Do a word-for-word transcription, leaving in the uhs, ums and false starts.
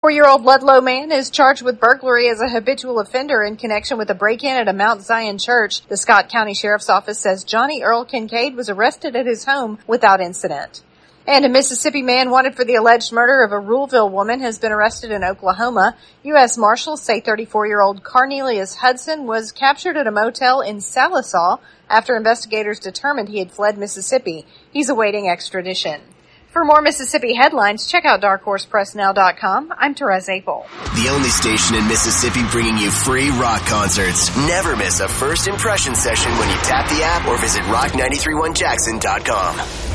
Four-year-old Ludlow man is charged with burglary as a habitual offender in connection with a break-in at a Mount Zion church. The Scott County Sheriff's Office says Johnny Earl Kincaid was arrested at his home without incident. And a Mississippi man wanted for the alleged murder of a Ruleville woman has been arrested in Oklahoma. U S Marshals say thirty-four-year-old Cornelius Hudson was captured at a motel in Sallisaw after investigators determined he had fled Mississippi. He's awaiting extradition. For more Mississippi headlines, check out dark horse press now dot com. I'm Therese Apel. The only station in Mississippi bringing you free rock concerts. Never miss a first impression session when you tap the app or visit rock nine three one jackson dot com.